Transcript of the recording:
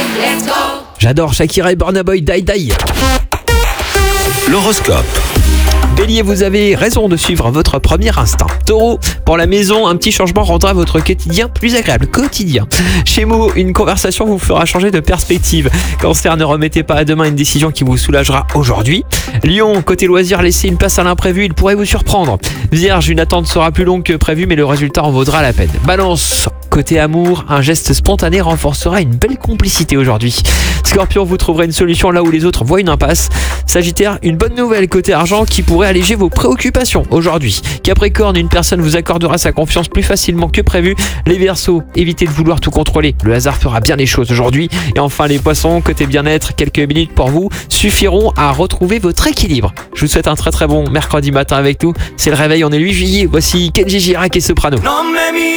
J'adore Shakira et Burna Boy, Die Die. L'horoscope. Bélier, vous avez raison de suivre votre premier instinct. Taureau, pour la maison, un petit changement rendra votre quotidien plus agréable. Quotidien. Gémeaux, une conversation vous fera changer de perspective. Cancer, ne remettez pas à demain une décision qui vous soulagera aujourd'hui. Lion, côté loisir, laissez une place à l'imprévu, il pourrait vous surprendre. Vierge, une attente sera plus longue que prévu, mais le résultat en vaudra la peine. Balance, côté amour, un geste spontané renforcera une belle complicité aujourd'hui. Scorpion, vous trouverez une solution là où les autres voient une impasse. Sagittaire, une bonne nouvelle côté argent qui pourrait alléger vos préoccupations aujourd'hui. Capricorne, une personne vous accordera sa confiance plus facilement que prévu. Les Verseaux, évitez de vouloir tout contrôler. Le hasard fera bien les choses aujourd'hui. Et enfin les Poissons, côté bien-être, quelques minutes pour vous suffiront à retrouver votre équilibre. Je vous souhaite un très très bon mercredi matin avec nous. C'est le réveil, on est le 8 juillet. Voici Kenji Girac et Soprano.